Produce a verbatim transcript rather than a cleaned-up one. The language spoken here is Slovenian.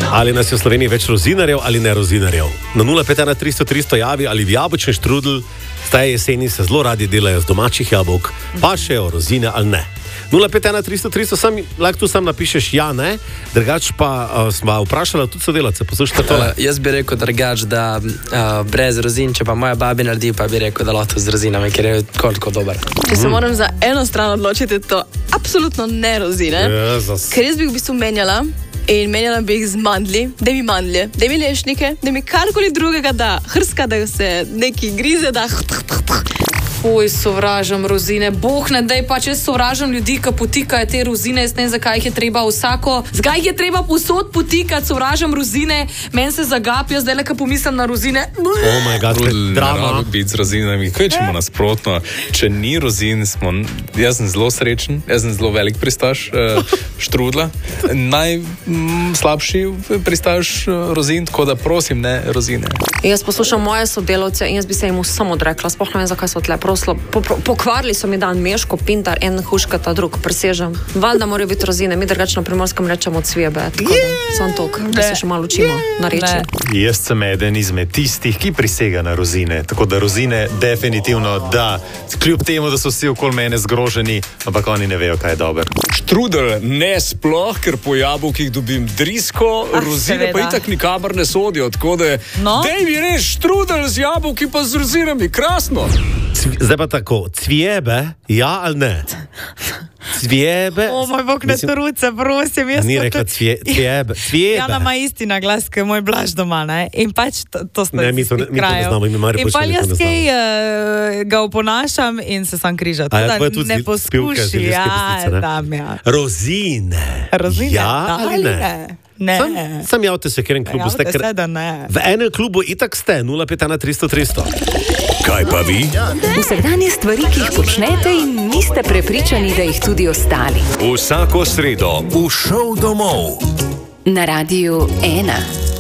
Ali nas je v Sloveniji več rozinarjev ali ne rozinarjev? Na nula pet ena tristo tristo javi, ali v jabolčni štrudel zdaj jeseni se zelo radi delajo z domačih jabolk, pa še o rozine ali ne. nula pet ena tristo tristo, sam, lahko tu sam napišeš ja, ne, drugač pa uh, smo vprašali tudi sodelavce, poslušajte tole. Uh, jaz bi rekel drugač, da uh, brez rozin, če pa moja babi naredi, pa bi rekel, da lahko z rozinami, ker je koliko dober. Če se moram za eno stran odločiti, to absolutno ne rozine, Jezus. Ker jaz bi v bistvu menjala in menjala bi jih z mandlji, da mi mandlje, da mi lešnike, da mi karkoli drugega da hrska, da se neki grize, da Fuj, sovražam rozine. Bog ne daj, pa če sovražam ljudi, ki potikajo te rozine, jaz ne vem, zakaj jih je treba vsako, zakaj jih je treba povsod potikati, sovražam rozine, meni se zagapijo, zdaj le, ko pomislim na rozine. Oh my god, drama. Ne biti z rozinami, kaj čemo nasprotno. Če ni rozin, smo, jaz sem zelo srečen, jaz sem zelo velik pristaš uh, štrudla, najslabši pristaš uh, rozin, tako da prosim, ne rozine. Jaz poslušam moje sodelavce in jaz bi se jim samo odrekla, sploh ne vem, zakaj so tle. Proslo, po, po, pokvarili so mi dan meško, pintar, en huška, ta drug, presežem. Valjda morajo biti rozine, mi drugačno na Primorskem rečemo cvijebe, tako da sam tok, da se še malo učimo na reči. Jaz sem eden izmed tistih, ki prisega na rozine, tako da rozine definitivno da, kljub temu, da so vsi okoli mene zgroženi, ampak oni ne vejo, kaj je dober. Štrudel ne sploh, ker po jabolkih dobim drisko, Ah, rozine seveda. pa itak nikamor ne sodijo, tako da No. dej mi res štrudel z jabolki pa z rozinami, krasno. Zdaj pa tako, cvijebe, ja ali ne? Cvijebe. O moj bog, ne Mislim, truce, prosim. Jaz Ni sem rekla tudi- cvije- cvijebe, cvijebe. Jana ima isti naglas, kot je moj Blaž doma, ne? In pač to, to sta Ne, mi to ne- mi to ne znamo, mi Mariborčani In pa to jaz ne kaj uh, ga oponašam in se sam križa. A ja, Tako tvoje da tudi ne zi- spivke, poskuši, zilijske ja, listice, ne? dam, ja. Rozine. Rozine, Ja da ali ne? Ne. Sam, sam javite se, ker en klubu ste, Javite ker se, da ne. v enem klubu itak ste, nula pet ena tristo tristo. Kaj pa vi? Vsakdanje stvari, ki jih počnete in niste prepričani, da jih tudi ostali. Vsako sredo v šov domov. Na Radiu ena.